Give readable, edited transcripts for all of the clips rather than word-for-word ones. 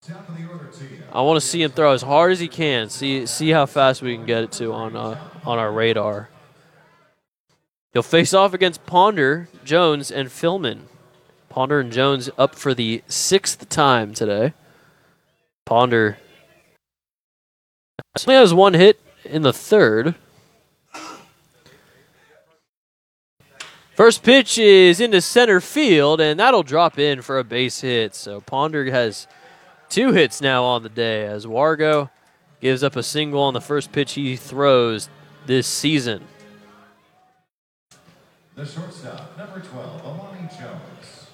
I want to see him throw as hard as he can. See how fast we can get it to on our radar. He'll face off against Ponder, Jones, and Philman. Ponder and Jones up for the 6th time today. Ponder only has one hit in the 3rd. First pitch is into center field, and that'll drop in for a base hit. So Ponder has 2 hits now on the day as Wargo gives up a single on the first pitch he throws this season. The shortstop, number 12, Amani Jones.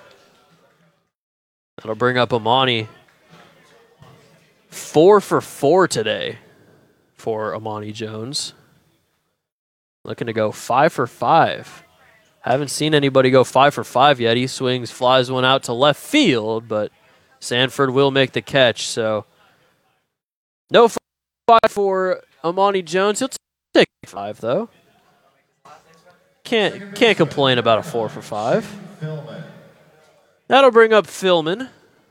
That'll bring up Amani. 4 for 4 today for Amani Jones. Looking to go 5 for 5. Haven't seen anybody go 5 for 5 yet. He swings, flies one out to left field, but Sanford will make the catch. So no 5 for Amani Jones. He'll take 5 though. Can't complain about a 4 for 5. That'll bring up Philman.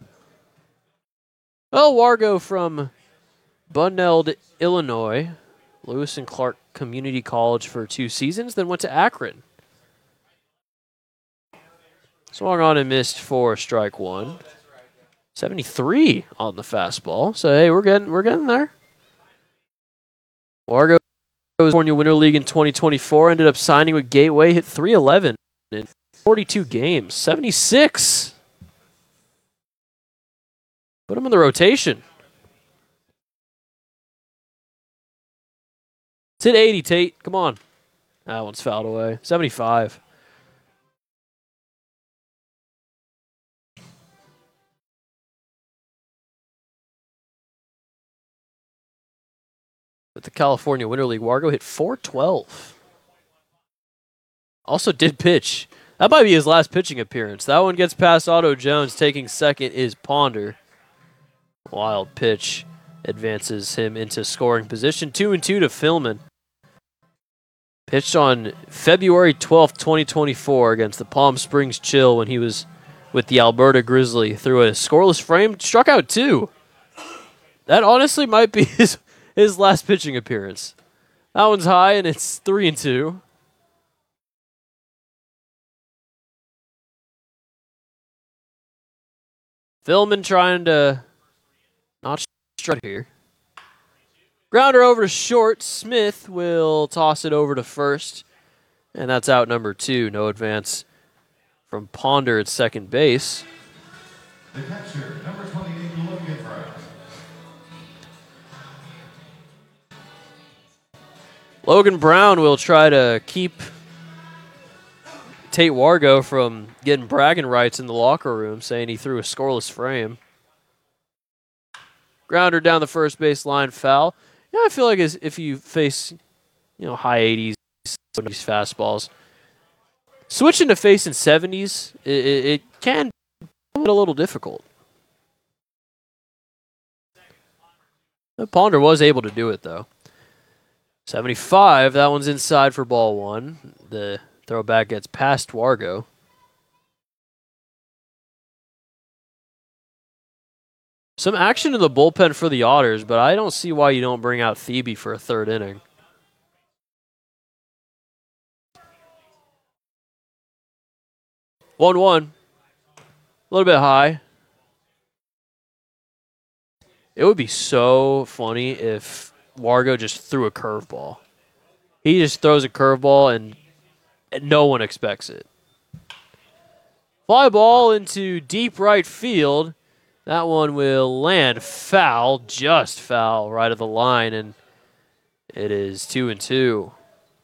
Well, Wargo from Bunnell, Illinois, Lewis and Clark Community College for 2 seasons, then went to Akron. Swung on and missed for strike 1. 73 on the fastball. So hey, we're getting there. Wargo California Winter League in 2024, ended up signing with Gateway, hit .311 in 42 games, 76. Put him in the rotation. It's hit 80, Tate. Come on. That one's fouled away. 75. With the California Winter League, Wargo hit .412. Also did pitch. That might be his last pitching appearance. That one gets past Otto Jones. Taking second is Ponder. Wild pitch advances him into scoring position. 2-2 to Philman. Pitched on February 12th, 2024 against the Palm Springs Chill when he was with the Alberta Grizzly. Threw a scoreless frame, struck out 2. That honestly might be his last pitching appearance. That one's high, and it's 3-2. Philman trying to not strut here. Grounder over to short. Smith will toss it over to first. And that's out number 2. No advance from Ponder at second base. The catcher, number 28, Logan Brown. Logan Brown will try to keep Tate Wargo from getting bragging rights in the locker room, saying he threw a scoreless frame. Grounder down the first base line, foul. Yeah, I feel like if you face, high 80s, 70s fastballs, switching to facing 70s, it can be a little difficult. Ponder was able to do it, though. 75, that one's inside for ball 1. The throwback gets past Wargo. Some action in the bullpen for the Otters, but I don't see why you don't bring out Thebe for a third inning. One, a little bit high. It would be so funny if Wargo just threw a curveball. He just throws a curveball and no one expects it. Fly ball into deep right field. That one will land foul, just foul, right of the line, and it is 2-2.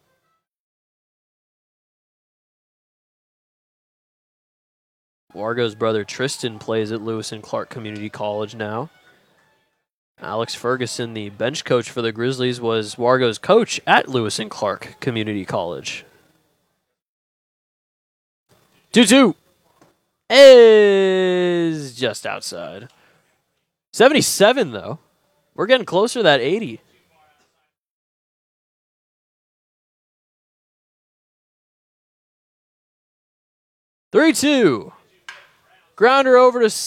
Wargo's brother Tristan plays at Lewis and Clark Community College now. Alex Ferguson, the bench coach for the Grizzlies, was Wargo's coach at Lewis and Clark Community College. 2-2 is just outside. 77, though. We're getting closer to that 80. Three-two. Grounder over to